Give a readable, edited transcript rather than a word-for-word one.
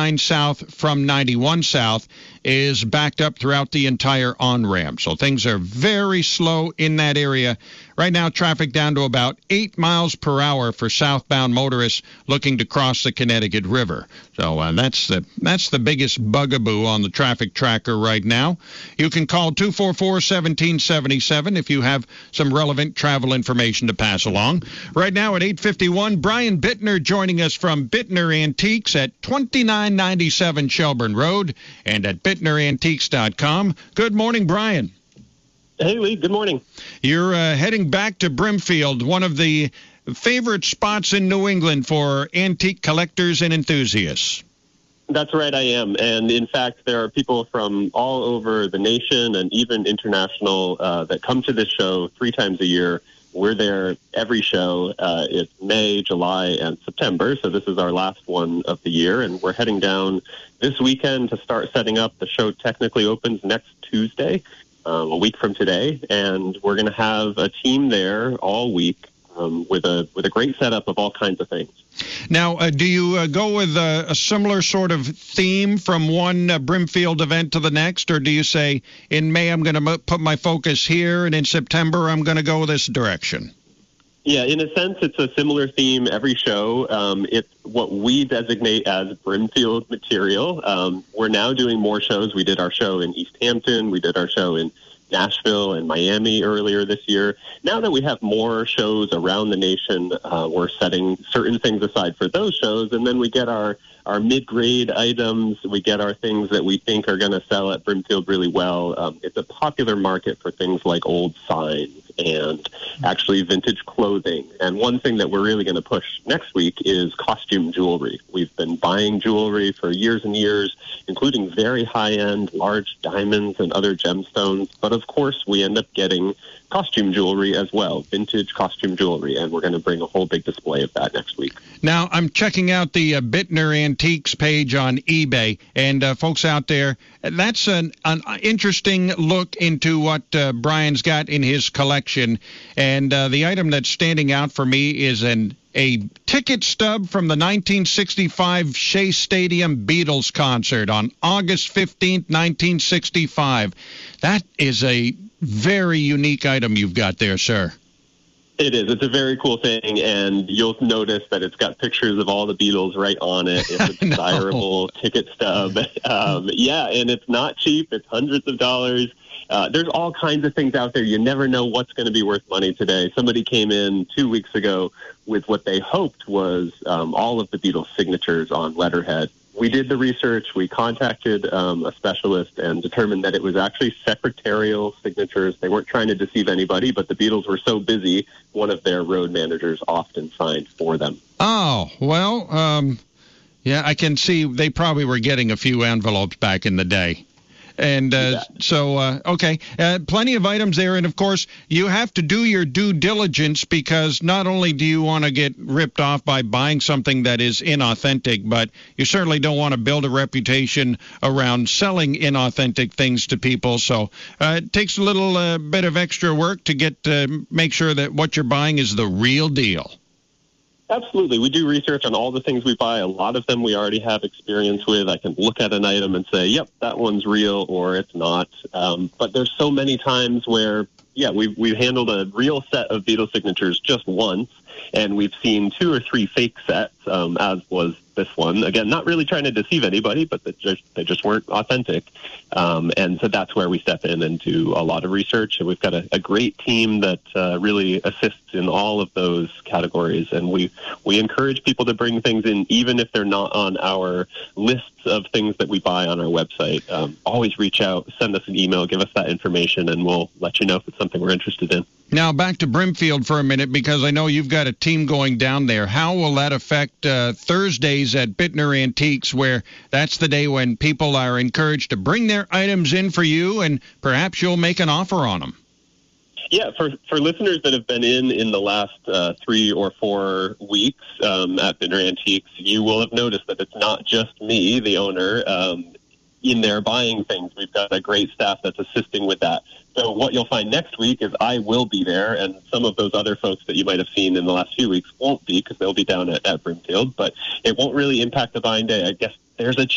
99 south from 91 south is backed up throughout the entire on-ramp. So things are very slow in that area. Right now, traffic down to about 8 miles per hour for southbound motorists looking to cross the Connecticut River. So that's the biggest bugaboo on the traffic tracker right now. You can call 244-1777 if you have some relevant travel information to pass along. Right now at 8:51, Brian Bittner joining us from Bittner Antiques at 2997 Shelburne Road and at BittnerAntiques.com. Good morning, Brian. Hey, Lee. Good morning. You're heading back to Brimfield, one of the favorite spots in New England for antique collectors and enthusiasts. That's right, I am. And in fact, there are people from all over the nation and even international that come to this show 3 times a year. We're there every show. It's May, July, and September. So this is our last one of the year. And we're heading down this weekend to start setting up. The show technically opens next Tuesday, a week from today. And we're going to have a team there all week with a great setup of all kinds of things. Now, do you go with a similar sort of theme from one Brimfield event to the next, or do you say, in May I'm going to put my focus here, and in September I'm going to go this direction? Yeah, in a sense, it's a similar theme every show. It's what we designate as Brimfield material. We're now doing more shows. We did our show in East Hampton. We did our show in Nashville and Miami earlier this year. Now that we have more shows around the nation, we're setting certain things aside for those shows, and then we get our mid-grade items. We get our things that we think are going to sell at Brimfield really well. It's a popular market for things like old signs and actually vintage clothing. And one thing that we're really going to push next week is costume jewelry. We've been buying jewelry for years and years, including very high-end, large diamonds and other gemstones. But of course, we end up getting costume jewelry as well, vintage costume jewelry, and we're going to bring a whole big display of that next week. Now, I'm checking out the Bittner Antiques page on eBay, and folks out there, that's an interesting look into what Brian's got in his collection, and the item that's standing out for me is a ticket stub from the 1965 Shea Stadium Beatles concert on August 15th, 1965. That is a very unique item you've got there, sir. It is. It's a very cool thing, and you'll notice that it's got pictures of all the Beatles right on it. It's a desirable ticket stub. Yeah, and it's not cheap. It's hundreds of dollars. There's all kinds of things out there. You never know what's going to be worth money today. Somebody came in 2 weeks ago with what they hoped was all of the Beatles signatures on letterhead. We did the research. We contacted a specialist and determined that it was actually secretarial signatures. They weren't trying to deceive anybody, but the Beatles were so busy, one of their road managers often signed for them. Oh, well, yeah, I can see they probably were getting a few envelopes back in the day. And okay, plenty of items there. And, of course, you have to do your due diligence because not only do you want to get ripped off by buying something that is inauthentic, but you certainly don't want to build a reputation around selling inauthentic things to people. So it takes a little bit of extra work to make sure that what you're buying is the real deal. Absolutely. We do research on all the things we buy. A lot of them we already have experience with. I can look at an item and say, yep, that one's real or it's not. But there's so many times where, yeah, we've handled a real set of Beatles signatures just once, and we've seen 2 or 3 fake sets, as was this one. Again, not really trying to deceive anybody, but they just weren't authentic. And so that's where we step in and do a lot of research. And we've got a great team that really assists in all of those categories. And we encourage people to bring things in, even if they're not on our lists of things that we buy on our website. Always reach out, send us an email, give us that information, and we'll let you know if it's something we're interested in. Now, back to Brimfield for a minute, because I know you've got a team going down there. How will that affect Thursdays at Bittner Antiques, where that's the day when people are encouraged to bring their items in for you, and perhaps you'll make an offer on them? Yeah, for listeners that have been in the last 3 or 4 weeks at Bittner Antiques, you will have noticed that it's not just me, the owner, in there buying things. We've got a great staff that's assisting with that. So what you'll find next week is I will be there, and some of those other folks that you might have seen in the last few weeks won't be because they'll be down at Brimfield, but it won't really impact the buying day. I guess there's a